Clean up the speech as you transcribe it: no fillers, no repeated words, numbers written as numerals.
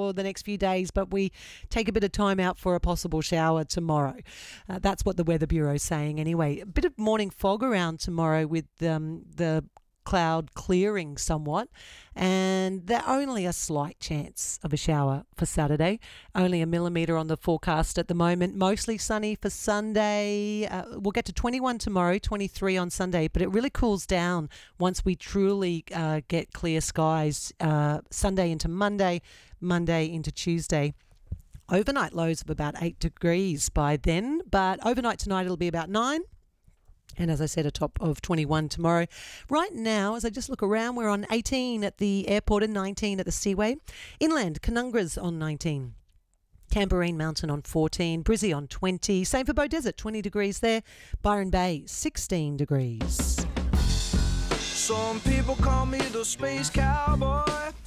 for the next few days, but we take a bit of time out for a possible shower tomorrow. That's what the Weather Bureau is saying anyway. A bit of morning fog around tomorrow with the cloud clearing somewhat, and only a slight chance of a shower for Saturday. Only 1 millimetre on the forecast at the moment. Mostly sunny for Sunday. We'll get to 21 tomorrow, 23 on Sunday, but it really cools down once we truly get clear skies. Sunday into Monday, Monday into Tuesday. Overnight lows of about 8 degrees by then, but overnight tonight it'll be about 9. And as I said, a top of 21 tomorrow. Right now, as I just look around, we're on 18 at the airport and 19 at the Seaway. Inland, Canungra's on 19. Tamborine Mountain on 14. Brizzy on 20. Same for Beaudesert, 20 degrees there. Byron Bay, 16 degrees. Some people call me the space cowboy.